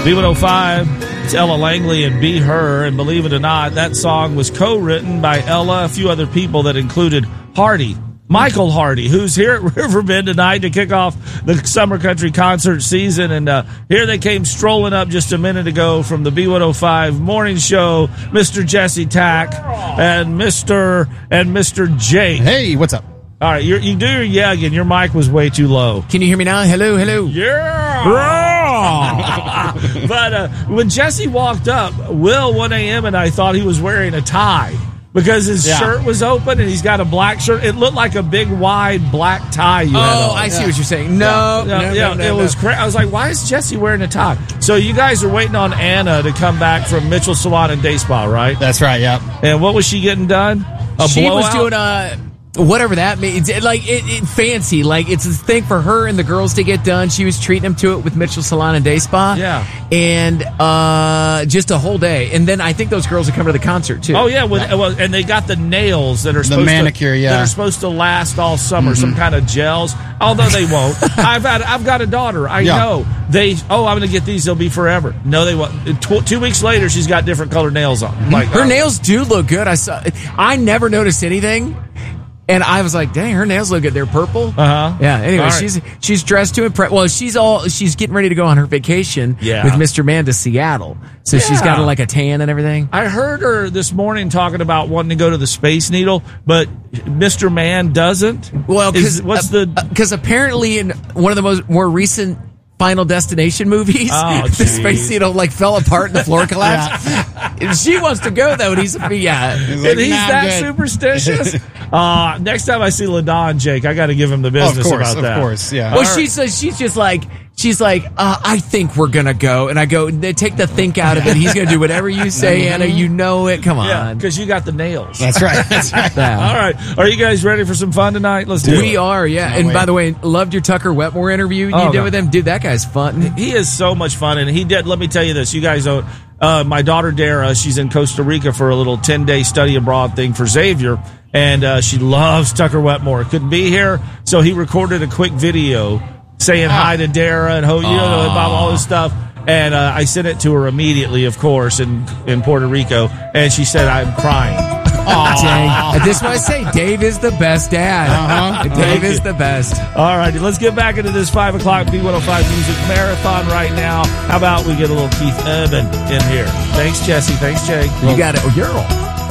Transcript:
B105, it's Ella Langley and Be Her. And believe it or not, that song was co-written by Ella, a few other people that included Hardy. Michael Hardy, who's here at Riverbend tonight to kick off the Summer Country concert season. And here they came strolling up just a minute ago from the B105 morning show, Mr. Jesse Tack and Mr. Jake. Hey, what's up? All right, you do your yeah again. Your mic was way too low. Can you hear me now? Hello. Yeah. But when Jesse walked up, Will, 1 a.m., and I thought he was wearing a tie. Because his shirt was open and he's got a black shirt. It looked like a big, wide black tie you had on. I see what you're saying. No, it was crazy. I was like, why is Jesse wearing a tie? So you guys are waiting on Anna to come back from Mitchell Salon and Day Spa, right? That's right, yep. And what was she getting done? She blowout? was doing whatever that means. Like, it fancy. Like, it's a thing for her and the girls to get done. She was treating them to it with Mitchell Salon and Day Spa. Yeah. And just a whole day. And then I think those girls are coming to the concert, too. Oh, yeah. And they got the nails that are supposed that are supposed to last all summer, some kind of gels. Although they won't. I've got a daughter. I know. I'm going to get these. They'll be forever. No, they won't. 2 weeks later, she's got different colored nails on. Like her nails do look good. I never noticed anything. And I was like, dang, her nails look good. They're purple. Uh-huh. Yeah, anyway, she's dressed to impress. Well, she's getting ready to go on her vacation with Mr. Man to Seattle. So she's got like a tan and everything. I heard her this morning talking about wanting to go to the Space Needle, but Mr. Man doesn't. Well, because apparently in one of the more recent Final Destination movies, the Space Needle fell apart and the floor collapsed. She wants to go though, and he's that superstitious. Next time I see LaDawn, Jake, I got to give him the business about that. Of course, yeah. Well, she's like, I think we're gonna go, and I go, they take the think out of it. He's gonna do whatever you say, Anna. You know it. Come on, because you got the nails. That's right. That's right. All right, are you guys ready for some fun tonight? Let's do it. We are, yeah. And by the way, loved your Tucker Wetmore interview you did with him, dude. That guy's fun. He is so much fun, and he did. Let me tell you this, you guys don't. My daughter Dara, she's in Costa Rica for a little 10-day study abroad thing for Xavier, and she loves Tucker Wetmore. Couldn't be here, so he recorded a quick video saying hi to Dara and about all this stuff. And I sent it to her immediately, of course, in Puerto Rico, and she said, "I'm crying." Dang. This is what I say. Dave is the best dad. Dave is the best. All righty, let's get back into this 5 o'clock B105 Music Marathon right now. How about we get a little Keith Urban in here? Thanks, Jesse. Thanks, Jake. You got it. Oh, you're all.